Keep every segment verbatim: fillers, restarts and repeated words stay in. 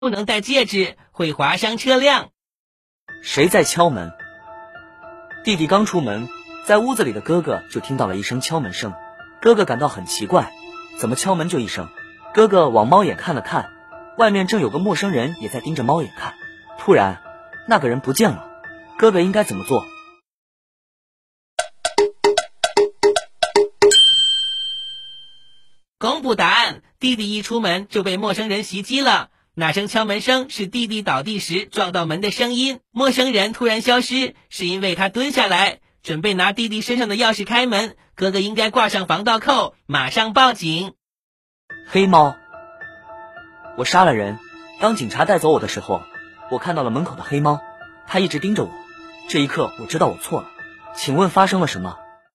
不能戴戒指，会划伤车辆。 谁在敲门？弟弟刚出门，在屋子里的哥哥就听到了一声敲门声。哥哥感到很奇怪，怎么敲门就一声？哥哥往猫眼看了看，外面正有个陌生人也在盯着猫眼看。突然，那个人不见了。哥哥应该怎么做？ 公布答案，弟弟一出门就被陌生人袭击了。那声敲门声是弟弟倒地时撞到门的声音，陌生人突然消失，是因为他蹲下来，准备拿弟弟身上的钥匙开门。哥哥应该挂上防盗扣，马上报警。 黑猫，我杀了人。当警察带走我的时候，我看到了门口的黑猫，它一直盯着我。这一刻，我知道我错了。请问发生了什么？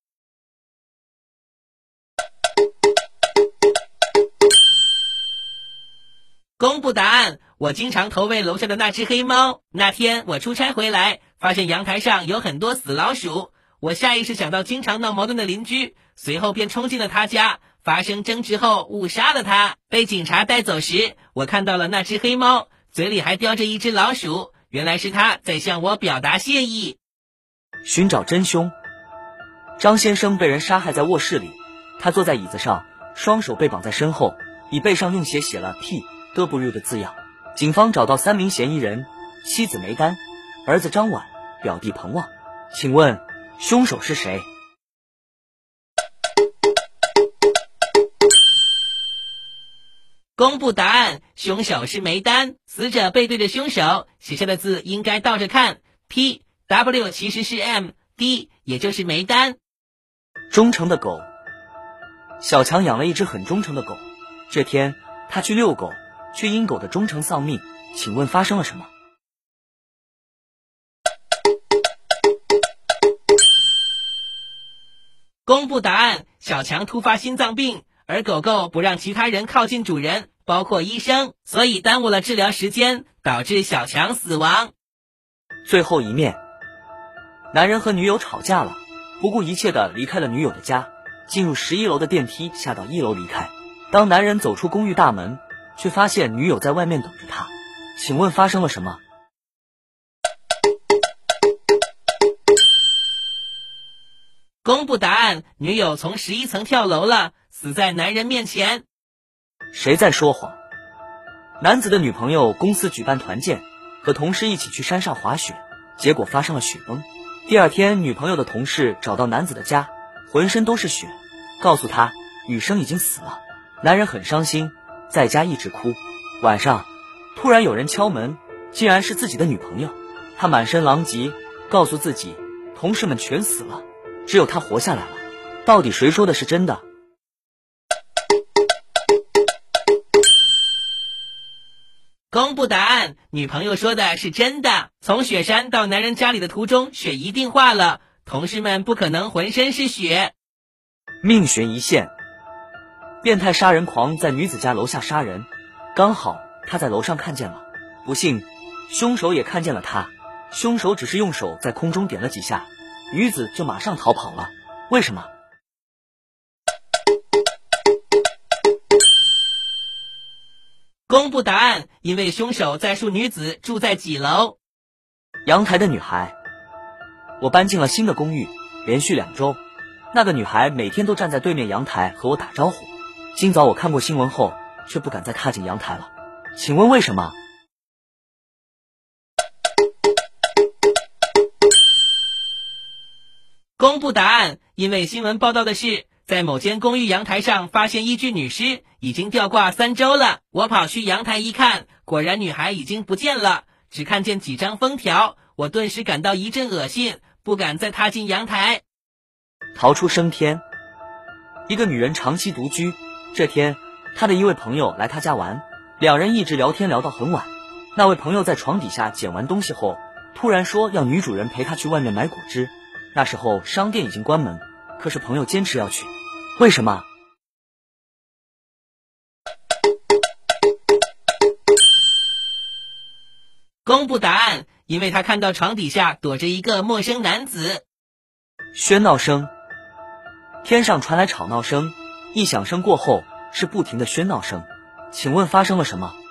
公布答案，我经常投喂楼下的那只黑猫。那天我出差回来，发现阳台上有很多死老鼠。我下意识想到经常闹矛盾的邻居，随后便冲进了他家，发生争执后误杀了他。被警察带走时，我看到了那只黑猫，嘴里还叼着一只老鼠，原来是他在向我表达谢意。 寻找真凶。张先生被人杀害在卧室里，他坐在椅子上，双手被绑在身后，椅背上用血写了 P W 的字样。警方找到三名嫌疑人：妻子梅丹、儿子张婉、表弟彭旺。请问凶手是谁？ 公布答案，凶手是梅丹。死者背对着凶手，写下的字应该倒着看。 P W 其实是 M D， 也就是梅丹。 忠诚的狗。小强养了一只很忠诚的狗，这天他去遛狗，却因狗的忠诚丧命。请问发生了什么？ 公布答案，小强突发心脏病，而狗狗不让其他人靠近主人，包括医生，所以耽误了治疗时间，导致小强死亡。 最后一面。男人和女友吵架了，不顾一切地离开了女友的家，进入十一楼的电梯，下到一楼离开。当男人走出公寓大门，却发现女友在外面等着他。请问发生了什么？ 公布答案，女友从十一层跳楼了，死在男人面前。 谁在说谎？男子的女朋友公司举办团建，和同事一起去山上滑雪，结果发生了雪崩。第二天，女朋友的同事找到男子的家，浑身都是血，告诉他女生已经死了。男人很伤心，在家一直哭。晚上突然有人敲门，竟然是自己的女朋友。他满身狼藉，告诉自己同事们全死了，只有他活下来了。到底谁说的是真的？ 公布答案，女朋友说的是真的。从雪山到男人家里的途中，雪一定化了，同事们不可能浑身是血。 命悬一线。变态杀人狂在女子家楼下杀人，刚好他在楼上看见了，不幸凶手也看见了他。凶手只是用手在空中点了几下，女子就马上逃跑了。为什么？ 公布答案，因为凶手在述女子住在几楼。 阳台的女孩。我搬进了新的公寓，连续两周，那个女孩每天都站在对面阳台和我打招呼。今早我看过新闻后，却不敢再踏进阳台了。请问为什么？ 公布答案，因为新闻报道的是，在某间公寓阳台上发现一具女尸，已经吊挂三周了。我跑去阳台一看，果然女孩已经不见了，只看见几张封条。我顿时感到一阵恶心，不敢再踏进阳台。 逃出升天。一个女人长期独居，这天她的一位朋友来她家玩，两人一直聊天聊到很晚。那位朋友在床底下捡完东西后，突然说要女主人陪他去外面买果汁。那时候商店已经关门，可是朋友坚持要去。为什么？ 公布答案，因为他看到床底下躲着一个陌生男子。 喧闹声。天上传来吵闹声，一响声过后是不停的喧闹声。请问发生了什么？